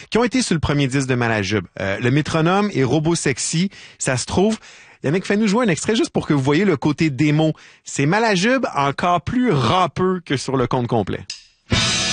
qui ont été sur le premier disque de Malajube. Le métronome et Robot Sexy, ça se trouve. Yannick, fais-nous jouer un extrait juste pour que vous voyez le côté démo. C'est Malajube encore plus rappeux que sur le compte complet.